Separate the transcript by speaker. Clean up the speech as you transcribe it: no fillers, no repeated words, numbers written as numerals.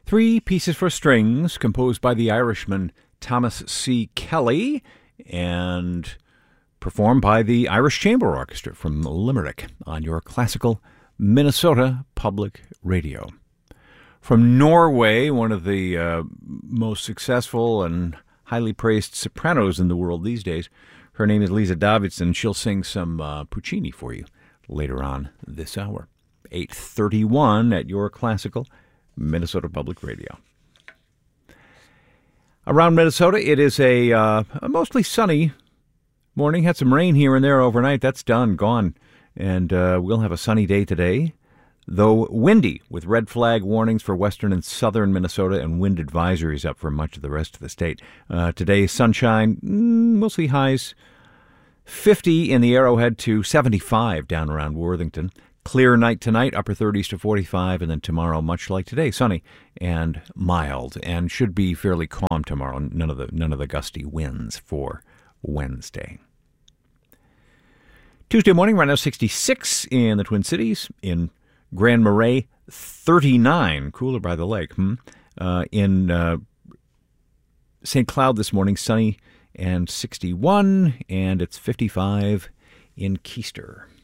Speaker 1: Three pieces for strings composed by the Irishman Thomas C. Kelly and performed by the Irish Chamber Orchestra from Limerick on your classical Minnesota Public Radio. From Norway, one of the most successful and highly praised sopranos in the world these days, her name is Lisa Davidson. She'll sing some Puccini for you later on this hour. 8:31 at your classical Minnesota Public Radio. Around Minnesota, it is a mostly sunny morning. Had some rain here and there overnight. That's done, gone. And we'll have a sunny day today, though windy, with red flag warnings for western and southern Minnesota and wind advisories up for much of the rest of the state. Today, sunshine, mostly highs 50 in the Arrowhead to 75 down around Worthington. Clear night tonight, upper 30s to 45, and then tomorrow, much like today, sunny and mild, and should be fairly calm tomorrow. None of the gusty winds for Wednesday. Tuesday morning, right now 66 in the Twin Cities. In Grand Marais, 39, cooler by the lake. In St. Cloud this morning, sunny and 61, and it's 55 in Keister.